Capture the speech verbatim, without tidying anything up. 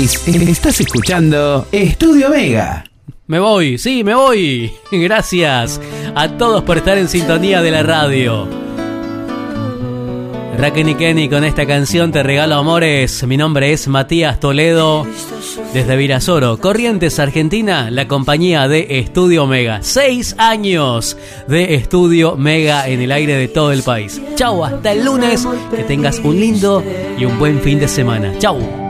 Estás escuchando Estudio Omega. Me voy, sí, me voy. Gracias a todos por estar en sintonía de la radio. Raken y Kenny con esta canción Te regalo amores. Mi nombre es Matías Toledo. Desde Virasoro, Corrientes, Argentina, la compañía de Estudio Omega. Seis años de Estudio Omega en el aire de todo el país. Chau, hasta el lunes. Que tengas un lindo y un buen fin de semana. Chau.